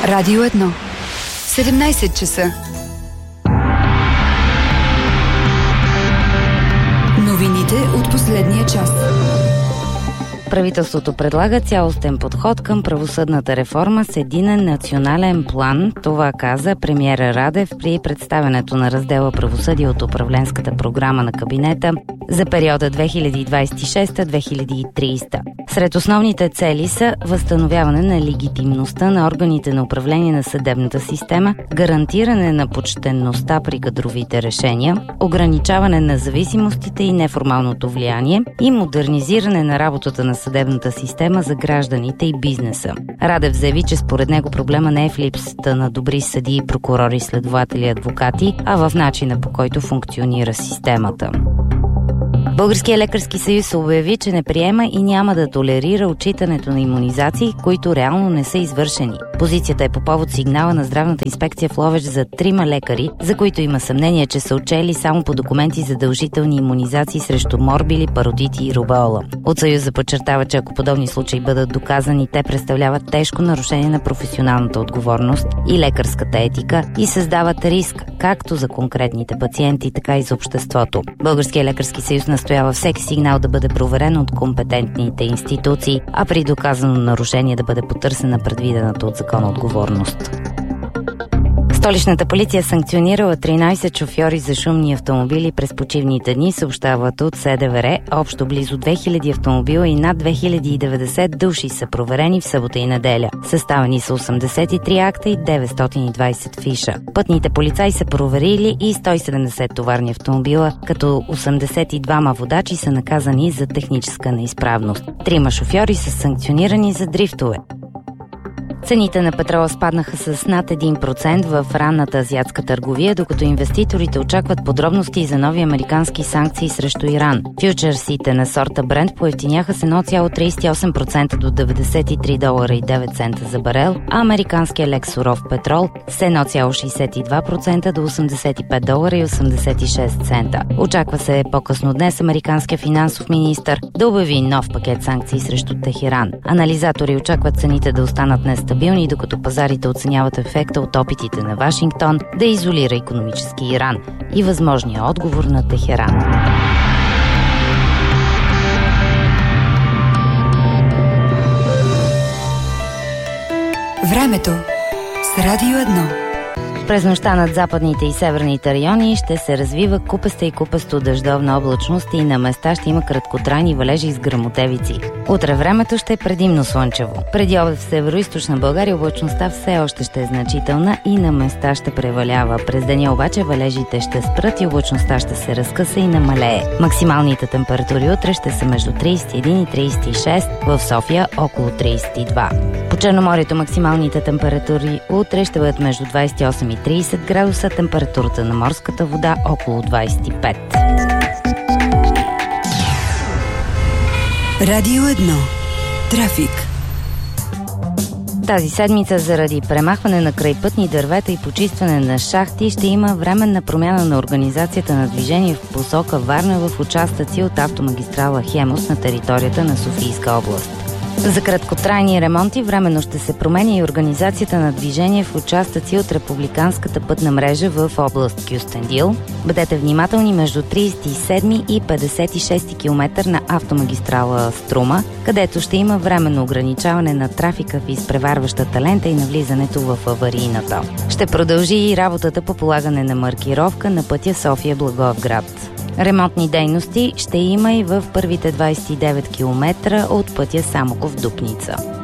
Радио 1. 17 часа. Новините от последния час. Правителството предлага цялостен подход към правосъдната реформа с единен национален план. Това каза премиера Радев при представянето на раздела правосъдие от управленската програма на кабинета за периода 2026-2030. Сред основните цели са възстановяване на легитимността на органите на управление на съдебната система, гарантиране на почтенността при кадровите решения, ограничаване на зависимостите и неформалното влияние и модернизиране на работата на съдебната система за гражданите и бизнеса. Радев заяви, че според него проблема не е в липсата на добри съдии, прокурори, следователи и адвокати, а в начина, по който функционира системата. Българският лекарски съюз обяви, че не приема и няма да толерира отчитането на имунизации, които реално не са извършени. Позицията е по повод сигнала на здравната инспекция в Ловеч за 3 лекари, за които има съмнение, че са отчели само по документи задължителни имунизации срещу морбили, паротити и рубеола. От Съюза подчертава, че ако подобни случаи бъдат доказани, те представляват тежко нарушение на професионалната отговорност и лекарската етика и създават риск както за конкретните пациенти, така и за обществото. Българският лекарски съюз настоява всеки сигнал да бъде проверен от компетентните институции, а при доказано нарушение да бъде потърсена предвидената от закона отговорност. Столичната полиция санкционирала 13 шофьори за шумни автомобили през почивните дни, съобщават от СДВР. Общо близо 2000 автомобила и над 2090 души са проверени в събота и неделя. Съставени са 83 акта и 920 фиша. Пътните полицаи са проверили и 170 товарни автомобила, като 82 водачи са наказани за техническа неизправност. 3 шофьори са санкционирани за дрифтове. Цените на петрола спаднаха с над 1% в ранната азиатска търговия, докато инвеститорите очакват подробности за нови американски санкции срещу Иран. Фючерсите на сорта Брент поевтиняха с 1,38% до $93.09 за барел, а американския лек суров петрол с 1,62% до $85.86. Очаква се по-късно днес американския финансов министър да обяви нов пакет санкции срещу Техеран. Анализатори очакват цените да останат нестабилни, докато пазарите оценяват ефекта от опитите на Вашингтон да изолира икономически Иран и възможния отговор на Техеран. Времето с Радио 1. През нощта над западните и северните райони ще се развива купеста и купесто дъждовна облачност и на места ще има краткотрайни валежи с гръмотевици. Утре времето ще е предимно слънчево. Преди обед в североизточна България облачността все още ще е значителна и на места ще превалява. През деня обаче валежите ще спрат и облачността ще се разкъса и намалее. Максималните температури утре ще са между 31 и 36, в София около 32. По Черноморието максималните температури утре ще бъдат между 28 и 30 градуса, температурата на морската вода около 25. Радио 1. Трафик. Тази седмица заради премахване на крайпътни дървета и почистване на шахти ще има временна промяна на организацията на движение в посока Варна в участъци от автомагистрала Хемус на територията на Софийска област. За краткотрайни ремонти временно ще се променя и организацията на движение в участъци от републиканската пътна мрежа в област Кюстендил. Бъдете внимателни между 37 и 56 км на автомагистрала Струма, където ще има временно ограничаване на трафика в изпреварващата лента и навлизането в аварийната. Ще продължи и работата по полагане на маркировка на пътя София-Благоевград. Ремонтни дейности ще има и в първите 29 км от пътя Самоков-Дупница.